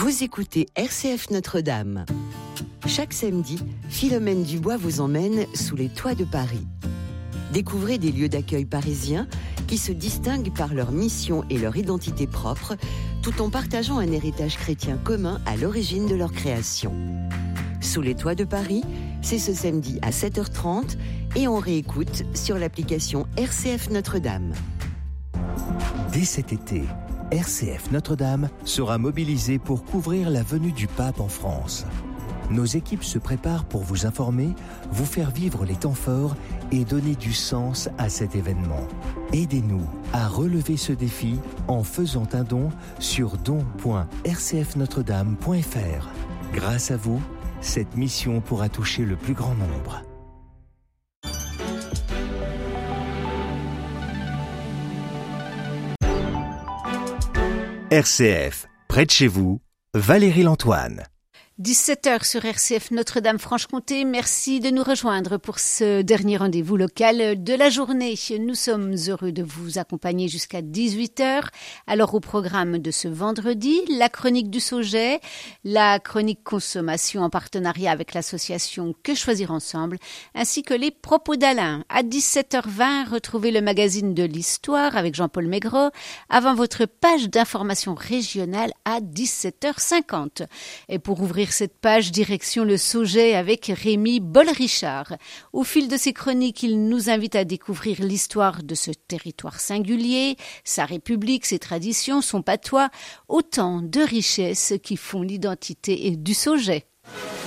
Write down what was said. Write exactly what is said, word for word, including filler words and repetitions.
Vous écoutez R C F Notre-Dame. Chaque samedi, Philomène Dubois vous emmène sous les toits de Paris. Découvrez des lieux d'accueil parisiens qui se distinguent par leur mission et leur identité propre, tout en partageant un héritage chrétien commun à l'origine de leur création. Sous les toits de Paris, c'est ce samedi à sept heures trente et on réécoute sur l'application R C F Notre-Dame. Dès cet été, R C F Notre-Dame sera mobilisée pour couvrir la venue du pape en France. Nos équipes se préparent pour vous informer, vous faire vivre les temps forts et donner du sens à cet événement. Aidez-nous à relever ce défi en faisant un don sur don point r c f notre dame point f r. Grâce à vous, cette mission pourra toucher le plus grand nombre. R C F, près de chez vous, Valérie Lantoine. dix-sept heures sur R C F Notre-Dame-Franche-Comté. Merci de nous rejoindre pour ce dernier rendez-vous local de la journée. Nous sommes heureux de vous accompagner jusqu'à dix-huit heures. Alors au programme de ce vendredi, la chronique du Sauget, la chronique consommation en partenariat avec l'association Que Choisir Ensemble, ainsi que les propos d'Alain. À dix-sept heures vingt, retrouvez le magazine de l'histoire avec Jean-Paul Maigret avant votre page d'information régionale à dix-sept heures cinquante. Et pour ouvrir cette page, direction le Sauget avec Rémi Boll-Richard. Au fil de ses chroniques, il nous invite à découvrir l'histoire de ce territoire singulier, sa république, ses traditions, son patois, autant de richesses qui font l'identité du Sauget.